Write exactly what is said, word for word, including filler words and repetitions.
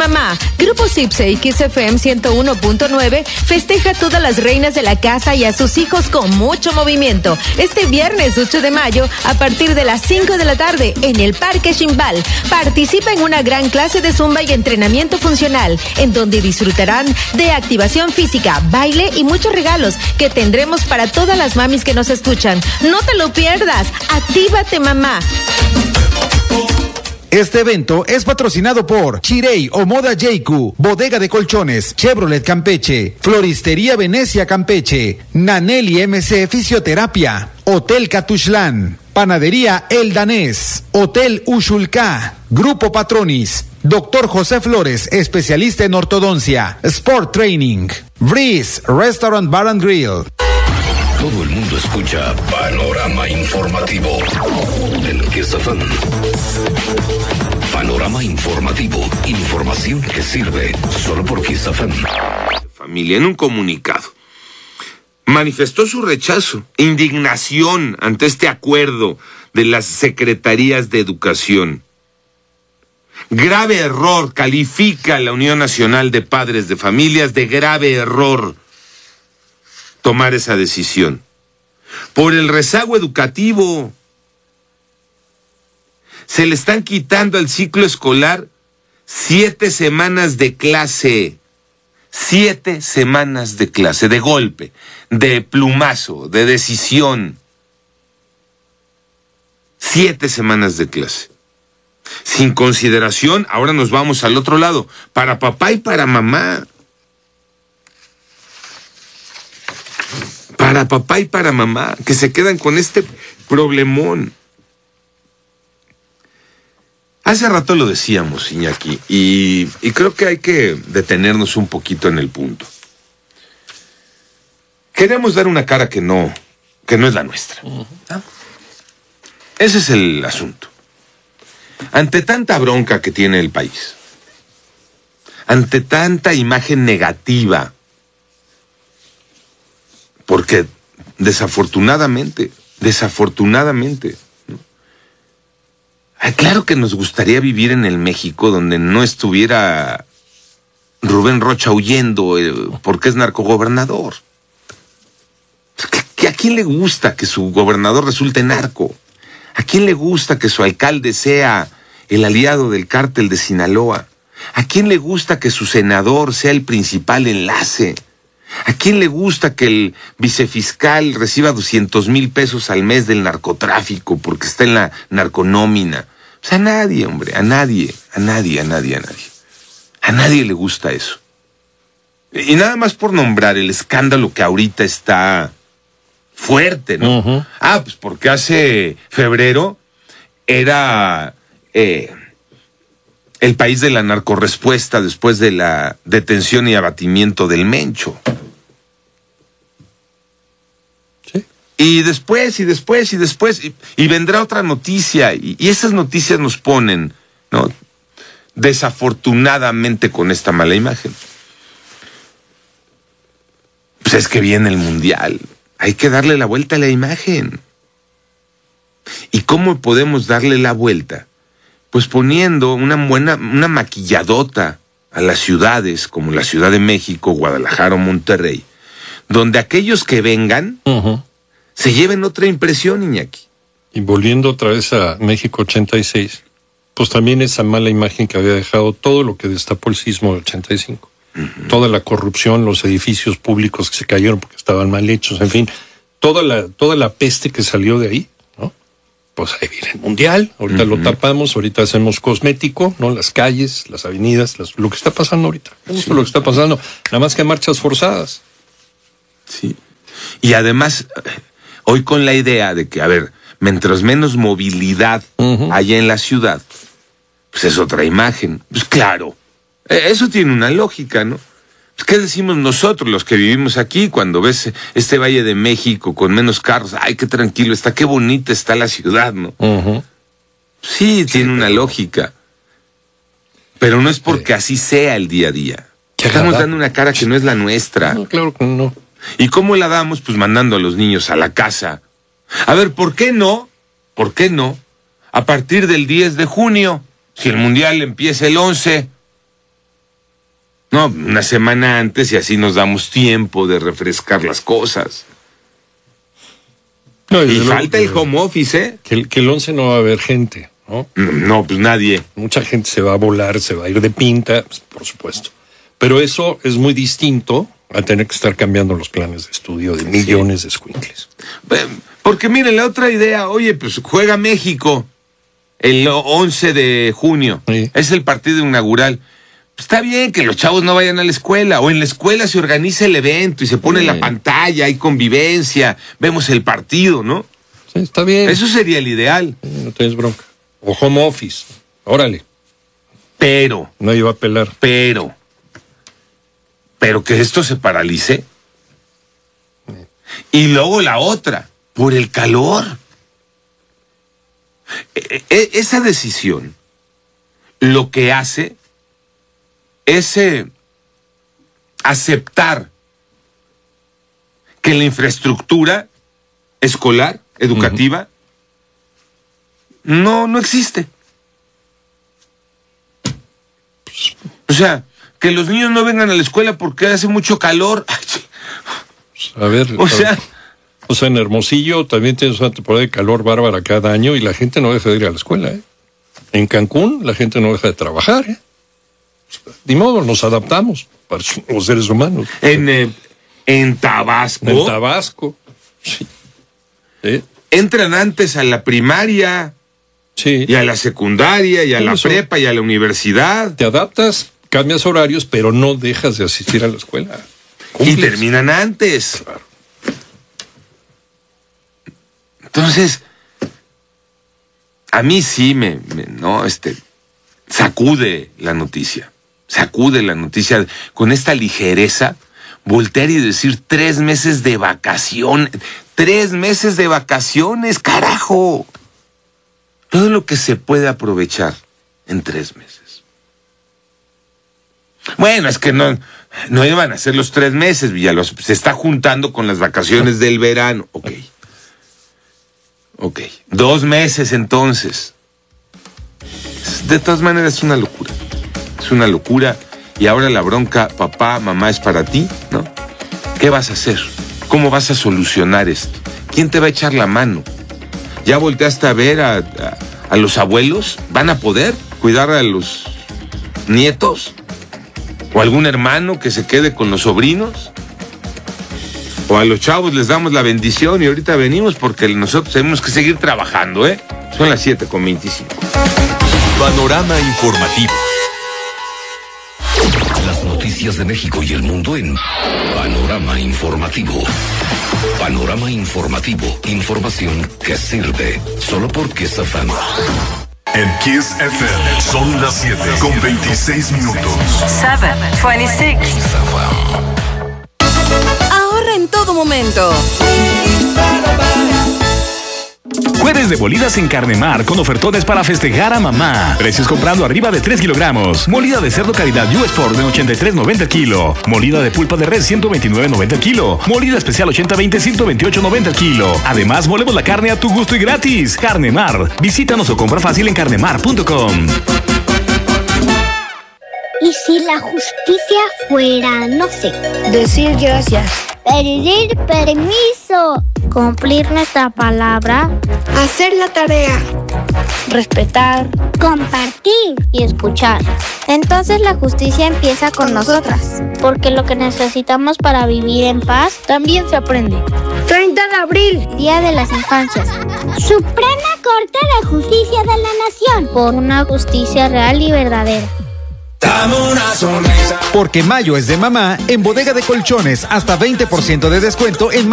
mamá. Grupo Cipse y Kiss F M ciento uno punto nueve festeja a todas las reinas de la casa y a sus hijos con mucho movimiento. Este viernes ocho de mayo, a partir de las cinco de la tarde, en el Parque Chimbal. Participa en una gran clase de zumba y entrenamiento funcional, en donde disfrutarán de activación física, baile y muchos regalos que tendremos para todas las mamis que nos escuchan. No te lo pierdas. Actívate, mamá. Este evento es patrocinado por Chirey o Moda Jeiku, Bodega de Colchones, Chevrolet Campeche, Floristería Venecia Campeche, Naneli M C Fisioterapia, Hotel Catuxlán, Panadería El Danés, Hotel Ushulká, Grupo Patronis, Doctor José Flores, especialista en ortodoncia, Sport Training, Breeze, Restaurant Bar and Grill. Todo el mundo escucha Panorama Informativo en Kiss F M. Panorama Informativo, información que sirve solo por Kiss F M. Familia, en un comunicado, manifestó su rechazo, indignación ante este acuerdo de las Secretarías de Educación. Grave error, califica la Unión Nacional de Padres de Familias de grave error tomar esa decisión. Por el rezago educativo. Se le están quitando al ciclo escolar siete semanas de clase. Siete semanas de clase, de golpe, de plumazo, de decisión. Siete semanas de clase. Sin consideración, ahora nos vamos al otro lado, para papá y para mamá. Para papá y para mamá, que se quedan con este problemón. Hace rato lo decíamos, Iñaki, y, y creo que hay que detenernos un poquito en el punto. Queremos dar una cara que no, que no es la nuestra. Uh-huh. ¿Ah? Ese es el asunto. Ante tanta bronca que tiene el país, ante tanta imagen negativa, porque desafortunadamente, desafortunadamente, ¿no? Ay, claro que nos gustaría vivir en el México donde no estuviera Rubén Rocha huyendo eh, porque es narcogobernador. ¿A quién le gusta que su gobernador resulte narco? ¿A quién le gusta que su alcalde sea el aliado del cártel de Sinaloa? ¿A quién le gusta que su senador sea el principal enlace? ¿A quién le gusta que el vicefiscal reciba doscientos mil pesos al mes del narcotráfico porque está en la narconómina? O sea, a nadie, hombre, a nadie, a nadie, a nadie, a nadie. A nadie le gusta eso. Y nada más por nombrar el escándalo que ahorita está fuerte, ¿no? Uh-huh. Ah, pues porque hace febrero era eh, el país de la narcorrespuesta después de la detención y abatimiento del Mencho. Sí. Y después, y después, y después, y, y vendrá otra noticia, y, y esas noticias nos ponen, ¿no? Desafortunadamente con esta mala imagen. Pues es que viene el Mundial. Hay que darle la vuelta a la imagen. ¿Y cómo podemos darle la vuelta? Pues poniendo una buena, una maquilladota a las ciudades, como la Ciudad de México, Guadalajara o Monterrey, donde aquellos que vengan uh-huh. se lleven otra impresión, Iñaki. Y volviendo otra vez a México ochenta y seis, pues también esa mala imagen que había dejado todo lo que destapó el sismo de ochenta y cinco. Uh-huh. Toda la corrupción, los edificios públicos que se cayeron porque estaban mal hechos, en fin, toda la, toda la peste que salió de ahí, ¿no? Pues ahí viene el Mundial, ahorita uh-huh. lo tapamos, ahorita hacemos cosmético, ¿no? Las calles, las avenidas, las, lo que está pasando ahorita, justo sí. lo que está pasando, nada más que marchas forzadas. Sí, y además, hoy con la idea de que, a ver, mientras menos movilidad uh-huh. haya en la ciudad, pues es otra imagen, pues claro. Eso tiene una lógica, ¿no? ¿Qué decimos nosotros, los que vivimos aquí, cuando ves este Valle de México con menos carros? ¡Ay, qué tranquilo está, qué bonita está la ciudad!, ¿no? Uh-huh. Sí, tiene una lógica. Pero no es porque así sea el día a día. Estamos dando una cara que no es la nuestra. No, claro que no. ¿Y cómo la damos? Pues mandando a los niños a la casa. A ver, ¿por qué no? ¿Por qué no? A partir del diez de junio, si el Mundial empieza el once... No, una semana antes y así nos damos tiempo de refrescar las cosas. No, y falta el home office, ¿eh? Que el, que el once no va a haber gente, ¿no? No, pues nadie. Mucha gente se va a volar, se va a ir de pinta, pues, por supuesto. Pero eso es muy distinto a tener que estar cambiando los planes de estudio de millones sí. de escuincles. Porque miren, la otra idea, oye, pues juega México el once de junio. Sí. Es el partido inaugural. Está bien que los chavos no vayan a la escuela, o en la escuela se organiza el evento y se pone sí. la pantalla, hay convivencia, vemos el partido, ¿no? Sí, está bien. Eso sería el ideal. Sí, no tienes bronca. O home office, órale. Pero. No iba a pelar. Pero. Pero que esto se paralice. Sí. Y luego la otra, por el calor. E- e- esa decisión lo que hace es eh, aceptar que la infraestructura escolar, educativa, uh-huh. no, no existe. O sea, que los niños no vengan a la escuela porque hace mucho calor. A ver, o sea, o sea, en Hermosillo también tienes una temporada de calor bárbara cada año y la gente no deja de ir a la escuela, ¿eh? En Cancún la gente no deja de trabajar, ¿eh? Ni modo, nos adaptamos para los seres humanos. En, eh, en Tabasco. En Tabasco. Sí. ¿Sí? Entran antes a la primaria. Sí. Y a la secundaria, y a la eso. prepa, y a la universidad. Te adaptas, cambias horarios, pero no dejas de asistir a la escuela. Cumples. Y terminan antes. Claro. Entonces, a mí sí me, me no, este, sacude la noticia. Sacude la noticia con esta ligereza, voltear y decir tres meses de vacaciones, tres meses de vacaciones, carajo. Todo lo que se puede aprovechar en tres meses. Bueno, es que no, no iban a ser los tres meses, Villalobos, se está juntando con las vacaciones del verano. Ok. Ok. Dos meses entonces. De todas maneras es una locura. Es una locura. Y ahora la bronca, papá, mamá, es para ti, ¿no? ¿Qué vas a hacer? ¿Cómo vas a solucionar esto? ¿Quién te va a echar la mano? ¿Ya volteaste a ver a, a, a los abuelos? ¿Van a poder cuidar a los nietos? ¿O algún hermano que se quede con los sobrinos? ¿O a los chavos les damos la bendición y ahorita venimos porque nosotros tenemos que seguir trabajando, ¿eh? Son las siete con veinticinco. Panorama informativo. Las noticias de México y el mundo en Panorama Informativo. Panorama Informativo. Información que sirve. Solo por Kiss F M. En Kiss F M son las siete con veintiséis minutos. siete veintiséis. Ahorra en todo momento. Jueves de molidas en Carnemar con ofertones para festejar a mamá. Precios comprando arriba de tres kilogramos. Molida de cerdo calidad U Sport de ochenta y tres noventa el kilo. Molida de pulpa de res ciento veintinueve noventa el kilo. Molida especial ochenta veinte ciento veintiocho noventa el kilo. Además, molemos la carne a tu gusto y gratis. Carnemar. Visítanos o compra fácil en carnemar punto com. ¿Y si la justicia fuera, no sé, decir gracias, pedir permiso, cumplir nuestra palabra, hacer la tarea, respetar, compartir y escuchar? Entonces la justicia empieza con nosotras, porque lo que necesitamos para vivir en paz también se aprende. treinta de abril, Día de las Infancias. Suprema Corte de Justicia de la Nación, por una justicia real y verdadera. Dame una sonrisa. Porque mayo es de mamá, en Bodega de Colchones, hasta veinte por ciento de descuento en